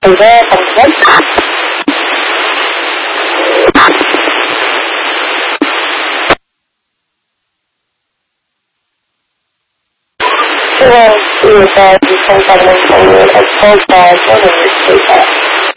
إذا تفضل. Suicide, you can find them from your exposed by